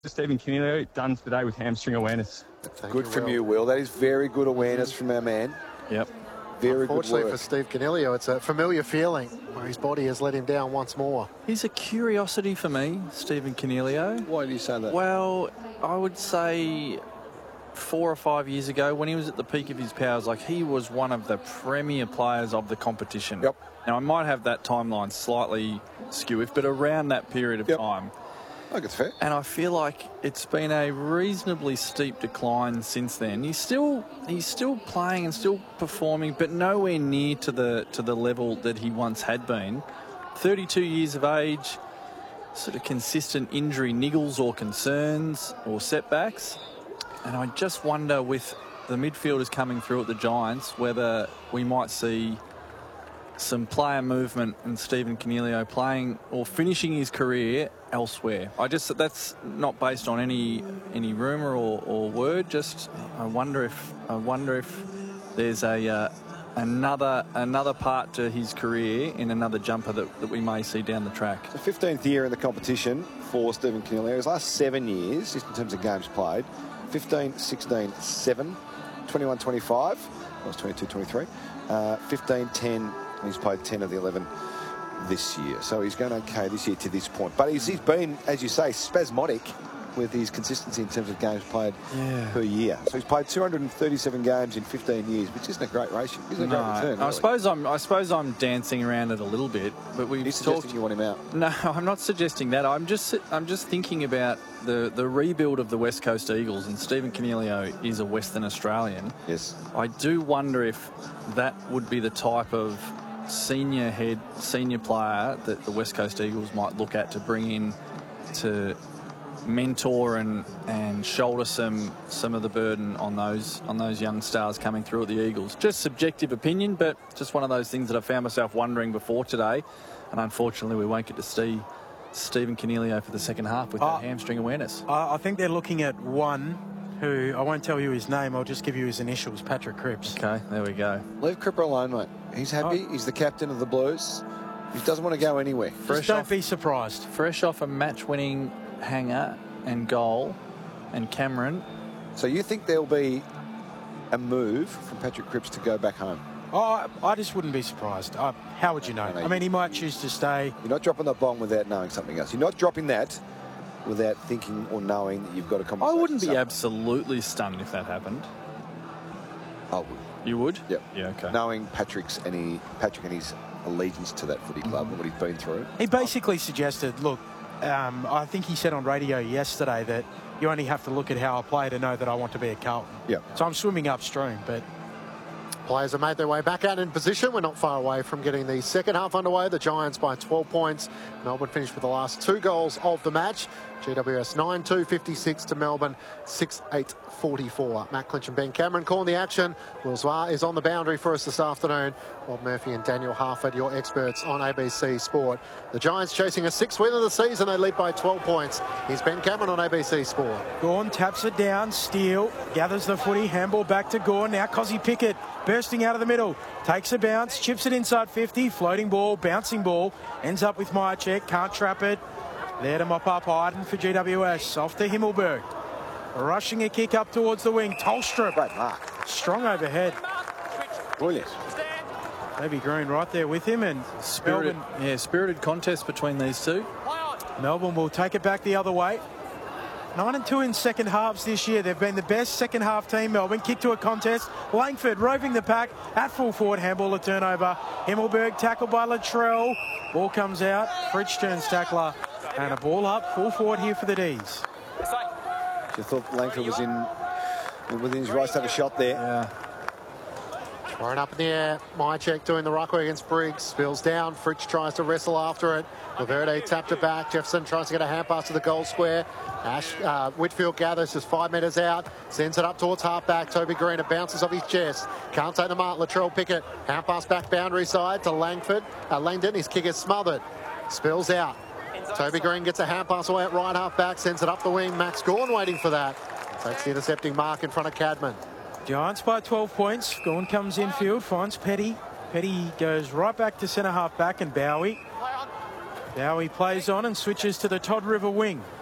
Stephen Coniglio done today with hamstring awareness. Good from you, Will. That is very good awareness from our man. Yep. Very good work. Unfortunately for Steve Coniglio, it's a familiar feeling where his body has let him down once more. He's a curiosity for me, Stephen Coniglio. Why do you say that? Well, I would say 4 or 5 years ago, when he was at the peak of his powers, like, he was one of the premier players of the competition. Yep. Now, I might have that timeline slightly skewed, but around that period of time. I think it's fair. And I feel like it's been a reasonably steep decline since then. He's still playing and still performing, but nowhere near to the level that he once had been. 32 years of age, sort of consistent injury niggles or concerns or setbacks. And I just wonder, with the midfielders coming through at the Giants, whether we might see some player movement and Stephen Coniglio playing or finishing his career elsewhere. That's not based on any rumour or word. Just I wonder if there's another part to his career in another jumper that we may see down the track. The 15th year in the competition for Stephen Coniglio. His last 7 years, just in terms of games played, 15, 16, 7, 21, 25. That was 22, 23. 15, 10. And he's played 10 of the 11 this year. So he's going okay this year to this point. But he's been, as you say, spasmodic with his consistency in terms of games played per year. So he's played 237 games in 15 years, which isn't a great ratio. Isn't a great return, really. I suppose I'm dancing around it a little bit. But You're suggesting you want him out? No, I'm not suggesting that. I'm just thinking about the rebuild of the West Coast Eagles, and Stephen Coniglio is a Western Australian. Yes. I do wonder if that would be the type of senior player that the West Coast Eagles might look at to bring in to mentor and shoulder some of the burden on those young stars coming through at the Eagles. Just subjective opinion, but just one of those things that I found myself wondering before today, and unfortunately we won't get to see Stephen Coniglio for the second half with that hamstring awareness. I think they're looking at one who, I won't tell you his name, I'll just give you his initials, Patrick Cripps. Okay, there we go. Leave Cripper alone, mate. He's happy. He's the captain of the Blues. He doesn't want to go anywhere. Just don't be surprised. Fresh off a match-winning hanger and goal, and Cameron. So you think there'll be a move from Patrick Cripps to go back home? Oh, I just wouldn't be surprised. How would you know? I mean, he might choose to stay. You're not dropping the bomb without knowing something else. You're not dropping that without thinking or knowing that you've got a conversation. I wouldn't be absolutely stunned if that happened. I would. You would? Yep. Yeah, okay. Knowing Patrick and his allegiance to that footy club and what he's been through. He basically suggested, look, I think he said on radio yesterday that you only have to look at how I play to know that I want to be at Carlton. Yeah. So I'm swimming upstream, but Players have made their way back out in position. We're not far away from getting the second half underway. The Giants by 12 points. Melbourne finished with the last 2 goals of the match. GWS 9-2, 56 to Melbourne, 6-8, 44. Matt Clinch and Ben Cameron calling the action. Will Zwar is on the boundary for us this afternoon. Bob Murphy and Daniel Harford, your experts on ABC Sport. The Giants chasing a 6th win of the season. They lead by 12 points. Here's Ben Cameron on ABC Sport. Gawn taps it down. Steele gathers the footy. Handball back to Gawn. Now Cozzy Pickett bursting out of the middle. Takes a bounce. Chips it inside 50. Floating ball. Bouncing ball. Ends up with Myercheck. Can't trap it. There to mop up Iden for GWS. Off to Himmelberg. Rushing a kick up towards the wing. Tolstrup. Great mark. Strong overhead. Brilliant. Davey Green right there with him. And spirited contest between these two. Melbourne will take it back the other way. 9-2 in second halves this year. They've been the best second half team, Melbourne. Kick to a contest. Langford roving the pack at full forward. Handball a turnover. Himmelberg tackled by Latrell. Ball comes out. Fritsch turns tackler. And a ball up. Full forward here for the D's. You thought Langford was within his right to have a shot there. Yeah. Thrown up in the air. Myercheck doing the ruck against Briggs. Spills down. Fritsch tries to wrestle after it. Valverde tapped it back. Jefferson tries to get a hand pass to the goal square. Whitfield gathers just 5 metres out. Sends it up towards halfback. Toby Green. It bounces off his chest. Can't take the mark. Latrell Pickett. Hand pass back boundary side to Langford. Langdon. His kick is smothered. Spills out. Toby Green gets a hand pass away at right half-back, sends it up the wing. Max Gawn waiting for that. Takes the intercepting mark in front of Cadman. Giants by 12 points. Gawn comes infield, finds Petty. Petty goes right back to centre half-back and Bowie. Bowie plays on and switches to the Todd River wing.